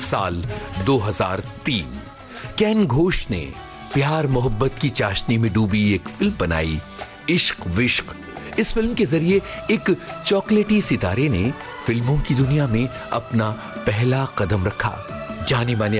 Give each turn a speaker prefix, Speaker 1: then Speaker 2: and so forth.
Speaker 1: साल 2003 केन घोष ने प्यार मोहब्बत की चाशनी में डूबी एक फिल्म बनाई, इश्क विश्क। इस फिल्म के जरिए एक चॉकलेटी सितारे ने फिल्मों की दुनिया में अपना पहला कदम रखा। जाने माने